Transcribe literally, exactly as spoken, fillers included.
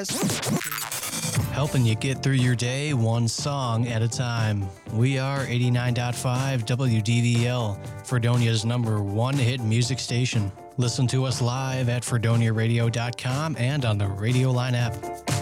guys. Helping you get through your day one song at a time. We are eighty-nine point five W D V L, Fredonia's number one hit music station. Listen to us live at fredonia radio dot com and on the Radio Line app.